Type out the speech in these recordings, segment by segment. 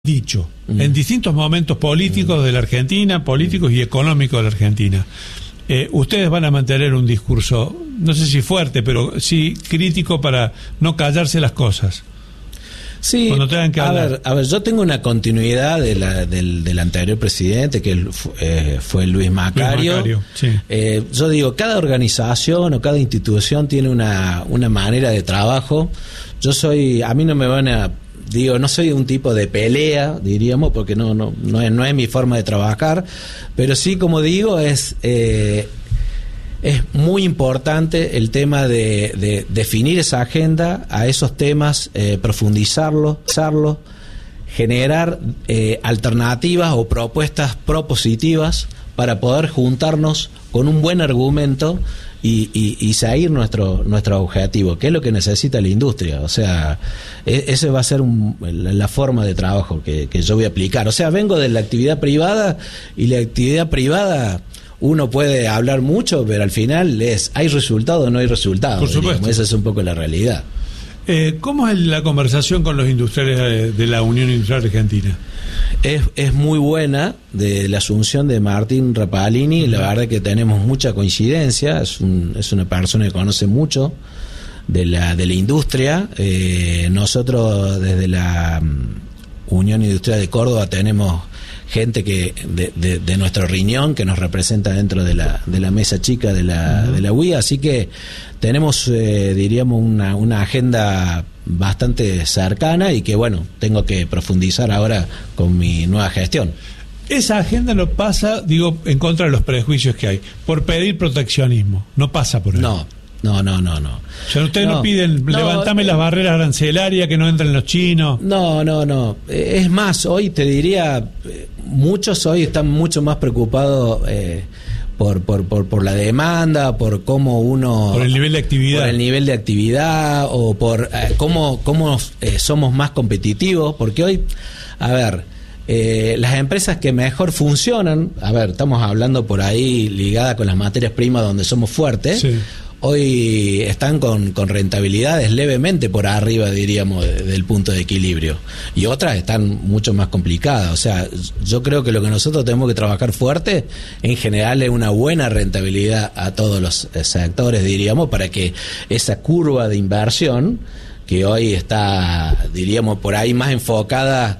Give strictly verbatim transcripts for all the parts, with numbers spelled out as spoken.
dicho mm. en distintos momentos políticos mm. de la Argentina, políticos y económicos de la Argentina. Eh, ustedes van a mantener un discurso, no sé si fuerte, pero sí crítico para no callarse las cosas. Sí, cuando tengan que a hablar. ver, a ver, yo tengo una continuidad de la, del, del anterior presidente, que eh, fue Luis Macario. Luis Macario, sí. eh, yo digo, cada organización o cada institución tiene una, una manera de trabajo. Yo soy, a mí no me van a, digo, no soy un tipo de pelea, diríamos, porque no, no, no es, no es mi forma de trabajar, pero sí, como digo, es eh, es muy importante el tema de, de definir esa agenda, a esos temas, eh, profundizarlo, usarlo, generar eh, alternativas o propuestas propositivas para poder juntarnos con un buen argumento y, y, y seguir nuestro nuestro objetivo, que es lo que necesita la industria. O sea, e, ese va a ser un, la, la forma de trabajo que, que yo voy a aplicar. O sea, vengo de la actividad privada y la actividad privada, uno puede hablar mucho, pero al final es hay resultado o no hay resultado. Por supuesto. Digamos, esa es un poco la realidad. Eh, ¿Cómo es la conversación con los industriales de, de la Unión Industrial Argentina? Es, es muy buena, de la asunción de Martín Rapalini. Uh-huh. La verdad que tenemos mucha coincidencia. Es, un, es una persona que conoce mucho de la, de la industria. Eh, nosotros desde la um, Unión Industrial de Córdoba tenemos gente que de, de, de nuestro riñón que nos representa dentro de la de la mesa chica de la uh-huh. de la U I A, así que tenemos eh, diríamos una, una agenda bastante cercana y que bueno, tengo que profundizar ahora con mi nueva gestión. Esa agenda no pasa, digo, en contra de los prejuicios que hay, por pedir proteccionismo, no pasa por ahí. No. No, no, no, no. O sea, ustedes no, no piden, no, levantame eh, las barreras arancelarias, que no entren los chinos. No, no, no. Es más, hoy te diría, muchos hoy están mucho más preocupados eh, por, por, por, por la demanda, por cómo uno... Por el nivel de actividad. Por el nivel de actividad o por eh, cómo, cómo eh, somos más competitivos. Porque hoy, a ver... Eh, las empresas que mejor funcionan, a ver, estamos hablando por ahí ligada con las materias primas donde somos fuertes, sí. Hoy están con, con rentabilidades levemente por arriba, diríamos, de, del punto de equilibrio, y otras están mucho más complicadas. O sea, yo creo que lo que nosotros tenemos que trabajar fuerte en general es una buena rentabilidad a todos los sectores, diríamos, para que esa curva de inversión que hoy está, diríamos, por ahí más enfocada,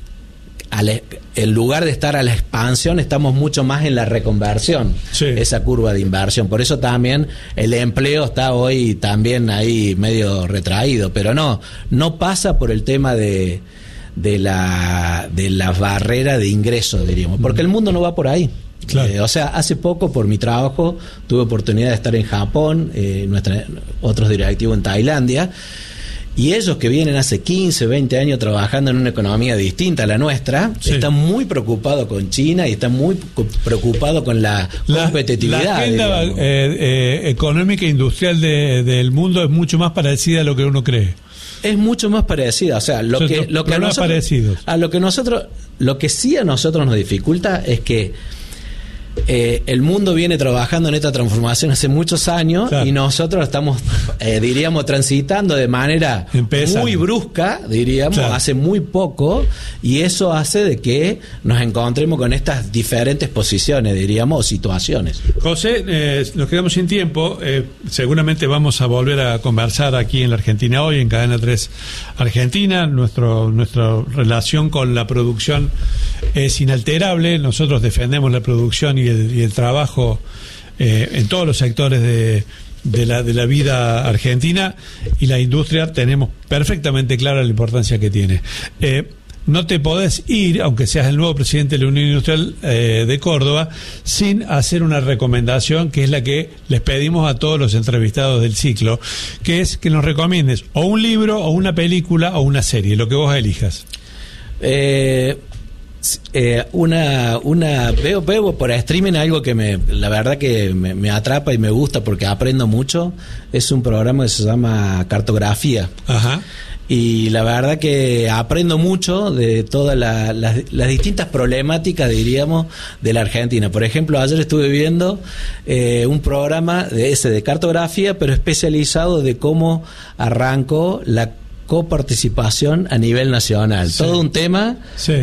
en lugar de estar a la expansión, estamos mucho más en la reconversión, sí. Esa curva de inversión. Por eso también el empleo está hoy también ahí medio retraído, pero no, no pasa por el tema de, de la de la barrera de ingreso, diríamos, porque el mundo no va por ahí. Claro. Eh, o sea, hace poco por mi trabajo tuve oportunidad de estar en Japón, eh, nuestra, otros directivos en Tailandia. Y ellos que vienen hace quince, veinte años trabajando en una economía distinta a la nuestra, sí. Están muy preocupados con China y están muy preocupados con la, la competitividad. La agenda eh, eh, económica e industrial de, del mundo es mucho más parecida a lo que uno cree. Es mucho más parecida, o sea, lo o sea, que, lo que a nosotros, a lo que nosotros, lo que sí a nosotros nos dificulta es que Eh, el mundo viene trabajando en esta transformación hace muchos años, claro. Y nosotros estamos, eh, diríamos, transitando de manera Empieza. muy brusca, diríamos, claro. Hace muy poco, y eso hace de que nos encontremos con estas diferentes posiciones, diríamos, o situaciones. José, eh, nos quedamos sin tiempo, eh, seguramente vamos a volver a conversar aquí en la Argentina Hoy, en Cadena tres Argentina. Nuestro, nuestra relación con la producción es inalterable, nosotros defendemos la producción y Y el, y el trabajo eh, en todos los sectores de, de, la, de la vida argentina, y la industria tenemos perfectamente clara la importancia que tiene. Eh, no te podés ir, aunque seas el nuevo presidente de la Unión Industrial eh, de Córdoba, sin hacer una recomendación que es la que les pedimos a todos los entrevistados del ciclo, que es que nos recomiendes o un libro, o una película, o una serie, lo que vos elijas. Eh... Eh, una una veo veo por streaming algo que me la verdad que me, me atrapa y me gusta porque aprendo mucho. Es un programa que se llama Cartografía. Ajá. Y la verdad que aprendo mucho de todas la, las, las distintas problemáticas, diríamos, de la Argentina. Por ejemplo, ayer estuve viendo eh, un programa de ese de cartografía, pero especializado de cómo arrancó la coparticipación a nivel nacional. Sí. Todo un tema sí.